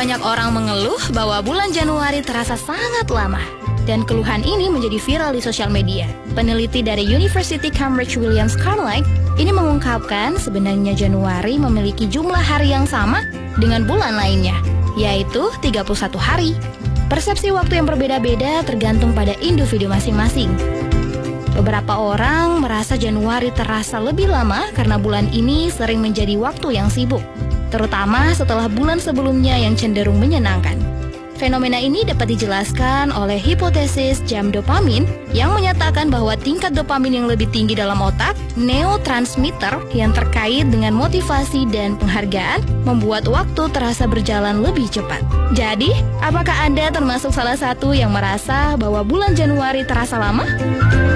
banyak orang mengeluh bahwa bulan Januari terasa sangat lama. Dan keluhan ini menjadi viral di sosial media. Peneliti dari University Cambridge William Carnlike ini mengungkapkan sebenarnya Januari memiliki jumlah hari yang sama dengan bulan lainnya, yaitu 31 hari. Persepsi waktu yang berbeda-beda tergantung pada individu masing-masing. Beberapa orang merasa Januari terasa lebih lama karena bulan ini sering menjadi waktu yang sibuk, terutama setelah bulan sebelumnya yang cenderung menyenangkan. Fenomena ini dapat dijelaskan oleh hipotesis jam dopamin yang menyatakan bahwa tingkat dopamin yang lebih tinggi dalam otak, neurotransmitter yang terkait dengan motivasi dan penghargaan, membuat waktu terasa berjalan lebih cepat. Jadi, apakah Anda termasuk salah satu yang merasa bahwa bulan Januari terasa lama?